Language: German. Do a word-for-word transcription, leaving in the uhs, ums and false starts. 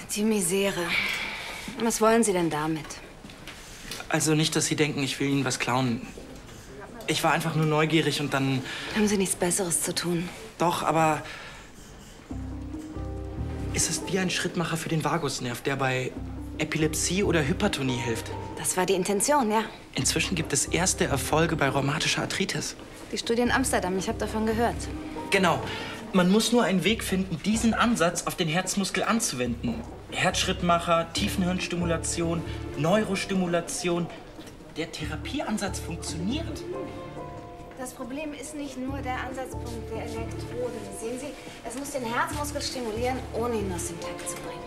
Die Misere. Was wollen Sie denn damit? Also nicht, dass Sie denken, ich will Ihnen was klauen. Ich war einfach nur neugierig und dann... Haben Sie nichts Besseres zu tun? Doch, aber... Es ist wie ein Schrittmacher für den Vagusnerv, der bei Epilepsie oder Hypertonie hilft. Das war die Intention, ja. Inzwischen gibt es erste Erfolge bei rheumatischer Arthritis. Die Studie in Amsterdam, ich habe davon gehört. Genau. Man muss nur einen Weg finden, diesen Ansatz auf den Herzmuskel anzuwenden. Herzschrittmacher, Tiefenhirnstimulation, Neurostimulation. Der Therapieansatz funktioniert. Das Problem ist nicht nur der Ansatzpunkt der Elektroden. Sehen Sie, es muss den Herzmuskel stimulieren, ohne ihn aus dem Takt zu bringen.